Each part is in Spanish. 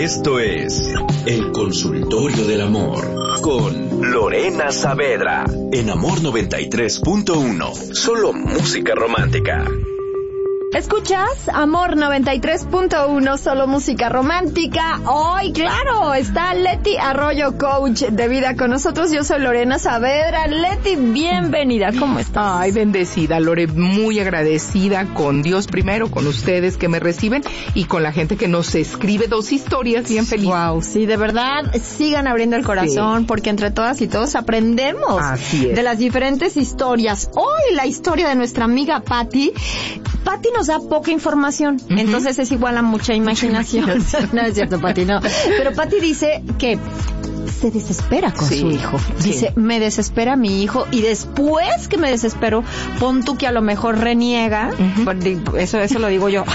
Esto es El Consultorio del Amor con Lorena Saavedra en Amor 93.1. Solo música romántica. ¿Escuchas? Amor 93.1, solo música romántica. Hoy, claro, está Leti Arroyo, coach de vida con nosotros. Yo soy Lorena Saavedra. Leti, bienvenida. ¿Cómo estás? Ay, bendecida, Lore, muy agradecida con Dios primero, con ustedes que me reciben y con la gente que nos escribe 2 historias bien felices. Wow, sí, de verdad, sigan abriendo el corazón, porque entre todas y todos aprendemos de las diferentes historias. Hoy la historia de nuestra amiga Patti. Patti nos da poca información, entonces es igual a mucha imaginación. No es cierto, Patti, no. Pero Patti dice que se desespera con su hijo. Dice, me desespera mi hijo, y después que me desespero, pon tú que a lo mejor reniega. Eso lo digo yo.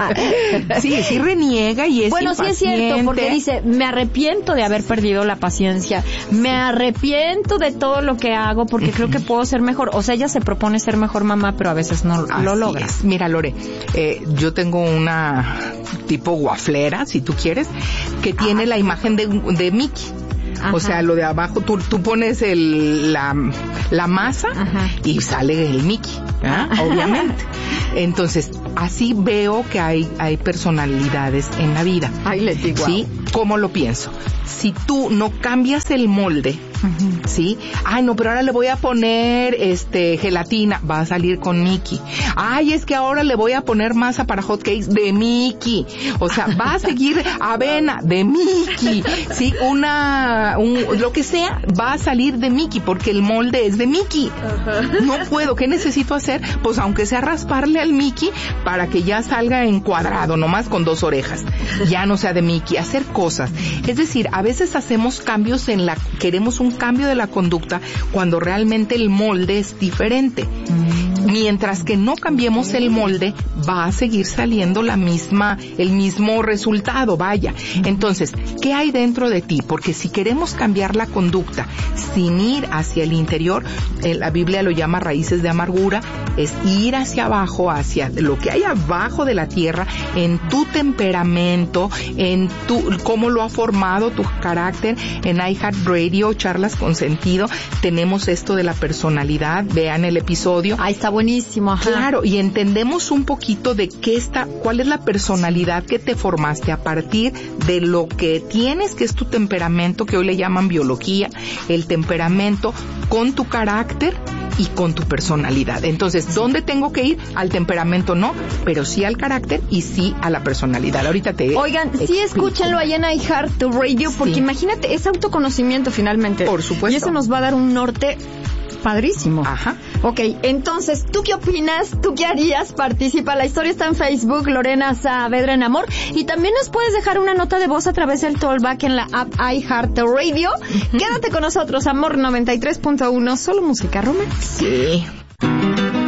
Sí reniega y es bueno, impaciente. Sí es cierto, porque dice, me arrepiento de haber perdido la paciencia, me arrepiento de todo lo que hago porque creo que puedo ser mejor. O sea, ella se propone ser mejor mamá, pero a veces no lo logra. Mira, Lore, yo tengo una tipo guaflera, si tú quieres, que tiene la imagen de Mickey. Ajá. O sea, lo de abajo, tú pones la masa y sale el Mickey, obviamente. Entonces, así veo que hay personalidades en la vida. Ay, Leti, wow. ¿Sí? ¿Cómo lo pienso? Si tú no cambias el molde, ¿sí? Ay, no, pero ahora le voy a poner gelatina, va a salir con Mickey. Ay, es que ahora le voy a poner masa para hot cakes de Mickey. O sea, va a seguir avena de Mickey, ¿sí? Lo que sea, va a salir de Mickey porque el molde es de Mickey. No puedo, ¿qué necesito hacer? Pues aunque sea rasparle al Mickey para que ya salga en cuadrado, nomás con 2 orejas. Ya no sea de Mickey, hacer cosas. Es decir, a veces hacemos cambios queremos un cambio de la conducta cuando realmente el molde es diferente. Mientras que no cambiemos el molde, va a seguir saliendo el mismo resultado, vaya. Entonces, ¿qué hay dentro de ti? Porque si queremos cambiar la conducta sin ir hacia el interior, la Biblia lo llama raíces de amargura, es ir hacia abajo, hacia lo que hay abajo de la tierra, en tu temperamento, en cómo lo ha formado tu carácter. En iHeartRadio, Charlas con Sentido, tenemos esto de la personalidad, vean el episodio. Ahí está buenísimo, ajá. Claro, y entendemos un poquito de cuál es la personalidad que te formaste a partir de lo que tienes, que es tu temperamento, que hoy le llaman biología, el temperamento con tu carácter y con tu personalidad. Entonces, ¿dónde tengo que ir? Al temperamento no, pero sí al carácter y sí a la personalidad. Ahorita Oigan, sí, escúchenlo ahí en iHeartRadio, porque imagínate, es autoconocimiento finalmente. Por supuesto. Y eso nos va a dar un norte padrísimo. Ajá. Ok, entonces, ¿tú qué opinas? ¿Tú qué harías? Participa. La historia está en Facebook, Lorena Saavedra en Amor. Y también nos puedes dejar una nota de voz a través del Tollback en la app iHeartRadio. Quédate con nosotros, Amor 93.1, solo música romántica. Sí.